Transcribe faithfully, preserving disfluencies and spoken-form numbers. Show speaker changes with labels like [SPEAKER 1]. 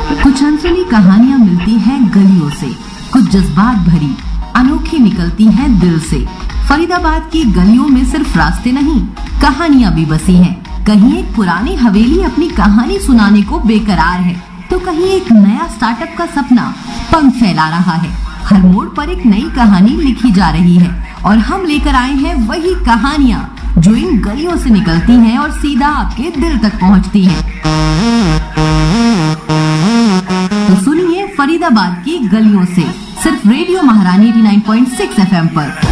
[SPEAKER 1] कुछ अनसुनी कहानियाँ मिलती हैं गलियों से, कुछ जज्बात भरी अनोखी निकलती हैं दिल से। फरीदाबाद की गलियों में सिर्फ रास्ते नहीं, कहानियाँ भी बसी हैं। कहीं एक पुरानी हवेली अपनी कहानी सुनाने को बेकरार है, तो कहीं एक नया स्टार्टअप का सपना पंख फैला रहा है। हर मोड़ पर एक नई कहानी लिखी जा रही है और हम लेकर आए हैं वही कहानियाँ जो इन गलियों से निकलती हैं और सीधा आपके दिल तक पहुँचती हैं। तो सुनिए फरीदाबाद की गलियों से, सिर्फ रेडियो महारानी नब्बे पॉइंट छह एफ एम पर।